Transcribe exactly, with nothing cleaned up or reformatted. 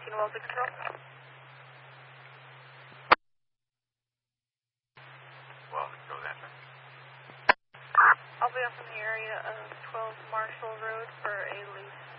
eighteen Wellesley Control. Wellesley Control, answer. I'll be up in the area of twelve Marshall Road for a loose